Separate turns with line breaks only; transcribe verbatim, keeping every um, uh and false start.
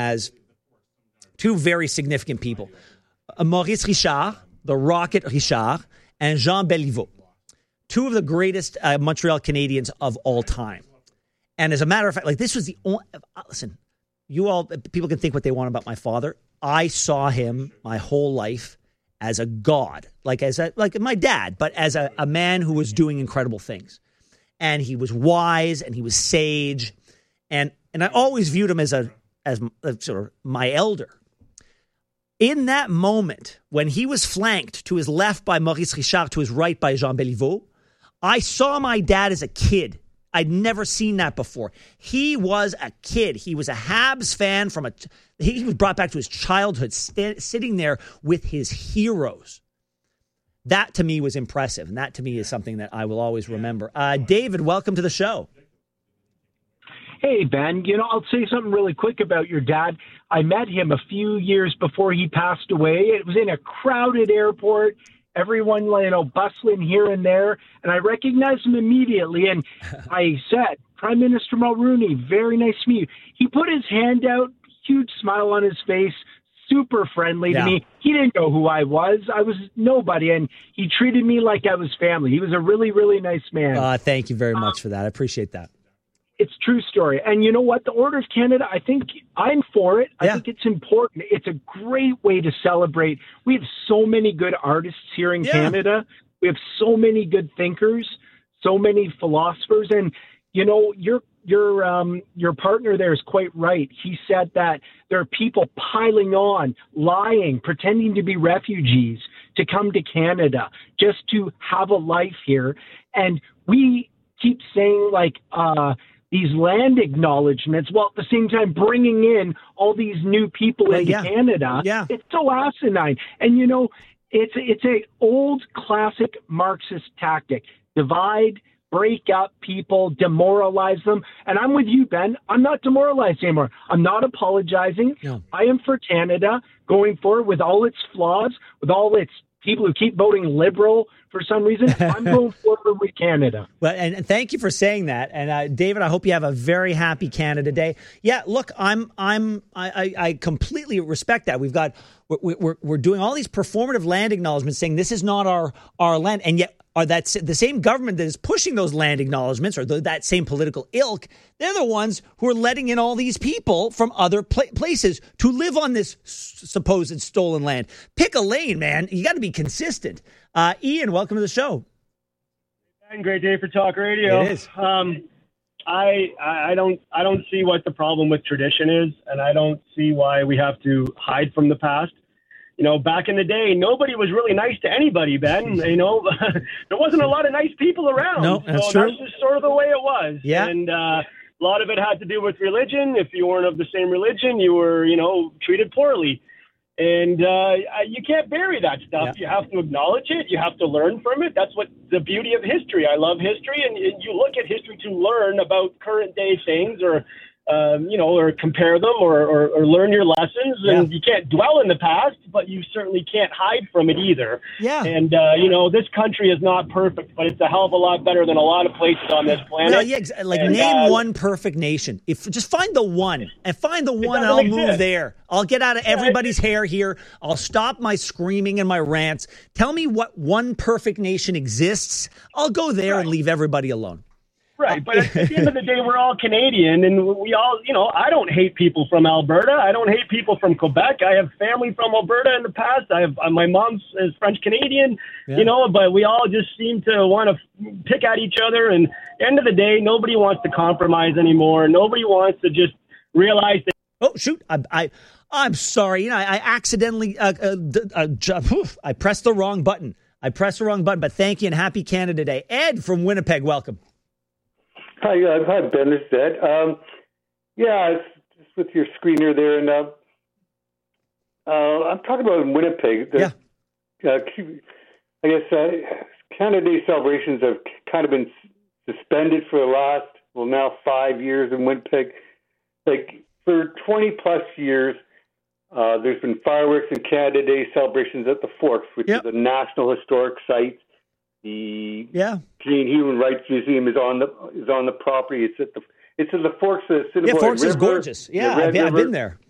as two very significant people. Uh, Maurice Richard, the Rocket Richard, and Jean Béliveau. Two of the greatest uh, Montreal Canadiens of all time. And as a matter of fact, like this was the only, listen, you all, people can think what they want about my father. I saw him my whole life as a god, like as a, like my dad, but as a, a man who was doing incredible things. And he was wise and he was sage. And, and I always viewed him as a, as a, sort of my elder. In that moment, when he was flanked to his left by Maurice Richard, to his right by Jean Béliveau, I saw my dad as a kid. I'd never seen that before. He was a kid. He was a Habs fan from a. He was brought back to his childhood, st- sitting there with his heroes. That to me was impressive, and that to me is something that I will always remember. Uh, David, welcome to the show.
Hey, Ben, you know, I'll say something really quick about your dad. I met him a few years before he passed away. It was in a crowded airport. Everyone, you know, bustling here and there. And I recognized him immediately. And I said, Prime Minister Mulroney, very nice to meet you. He put his hand out, huge smile on his face, super friendly
yeah.
to me. He didn't know who I was. I was nobody. And he treated me like I was family. He was a really, really nice man.
Uh, thank you very much for that. I appreciate that.
It's a true story. And you know what? The Order of Canada, I think I'm for it. I
yeah.
think it's important. It's a great way to celebrate. We have so many good artists here in yeah. Canada. We have so many good thinkers, so many philosophers. And, you know, your your um, your partner there is quite right. He said that there are people piling on, lying, pretending to be refugees to come to Canada just to have a life here. And we keep saying, like, uh, these land acknowledgements, while at the same time bringing in all these new people
well,
into
yeah.
Canada.
Yeah.
It's so asinine. And, you know, it's, it's a old classic Marxist tactic. Divide, break up people, demoralize them. And I'm with you, Ben. I'm not demoralized anymore. I'm not apologizing.
No.
I am for Canada going forward with all its flaws, with all its people who keep voting Liberal for some reason. I'm going forward with Canada.
Well, and, and thank you for saying that. And uh, David, I hope you have a very happy Canada Day. Yeah, look, I'm, I'm, I, I, I completely respect that. We've got, we're, we're, we're doing all these performative land acknowledgements, saying this is not our, our land, and yet are that the same government that is pushing those land acknowledgements, or the, that same political ilk, they're the ones who are letting in all these people from other pl- places to live on this s- supposed stolen land. Pick a lane, man. You got to be consistent. Uh, Ian, welcome to the show.
Great day for talk radio.
It is.
Um, I I don't I don't see what the problem with tradition is, and I don't see why we have to hide from the past. You know, back in the day, nobody was really nice to anybody, Ben. You know, there wasn't a lot of nice people around.
No, that's
so
true.
That's just sort of the way it was.
Yeah.
And uh, a lot of it had to do with religion. If you weren't of the same religion, you were, you know, treated poorly. And uh, you can't bury that stuff.
Yeah.
You have to acknowledge it. You have to learn from it. That's what the beauty of history. I love history, and you look at history to learn about current day things, or um, you know, or compare them, or, or, or learn your lessons. And
Yeah.
you can't dwell in the past, but you certainly can't hide from it either.
Yeah.
And uh, you know, this country is not perfect, but it's a hell of a lot better than a lot of places on this planet.
No, yeah, ex- like
and,
name
uh,
one perfect nation. If just find the one and find the one, and
doesn't
I'll
exist.
move there. I'll get out of everybody's hair here. I'll stop my screaming and my rants. Tell me what one perfect nation exists. I'll go there
Right.
and leave everybody alone.
Right, but at the end of the day, we're all Canadian, and we all, you know, I don't hate people from Alberta. I don't hate people from Quebec. I have family from Alberta in the past. I have uh, my mom's is French-Canadian,
Yeah.
you know, but we all just seem to want to pick at each other. And at the end of the day, nobody wants to compromise anymore. Nobody wants to just realize that.
Oh, shoot. I, I, I'm sorry. You know, I, I accidentally, uh, uh, uh, uh, I pressed the wrong button. I pressed the wrong button, but thank you and happy Canada Day. Ed from Winnipeg, welcome.
Hi, uh, hi, Ben. This is Ed. Um, yeah, it's just with your screener there, and uh, uh, I'm talking about in Winnipeg. The,
Yeah.
Uh, I guess uh, Canada Day celebrations have kind of been suspended for the last, well, now five years in Winnipeg. Like for twenty plus years, uh, there's been fireworks and Canada Day celebrations at the Forks, which
Yep.
is a national historic site. The
Yeah.
Canadian Human Rights Museum is on the is on the property. It's at the it's at the Forks of the
Yeah,
Assiniboine
Forks is
River,
gorgeous.
the
Yeah,
Red
I've, yeah, I've
River.
been there.